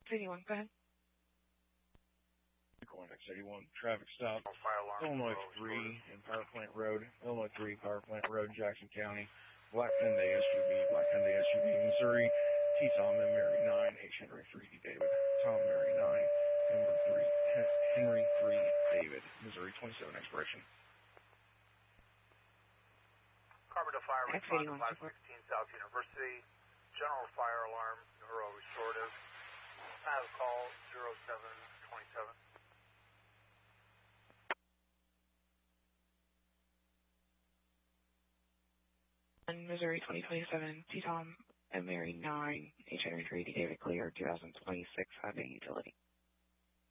81, go ahead. Going X81, traffic stop, Illinois 3 and Power Plant Road, Illinois 3, Power Plant Road, Jackson County, Black Hyundai SUV, Missouri, T. Tom and Mary 9, H. Henry 3, D. David, Tom Mary 9, Henry 3, David, Missouri 27, expiration. Carbon to fire, response 516 South University, general fire alarm, neuro restorative, I have call 0727. And Missouri 2027, T. Tom and Mary 9, H. Henry 3, D. David, clear, 2026, highway utility.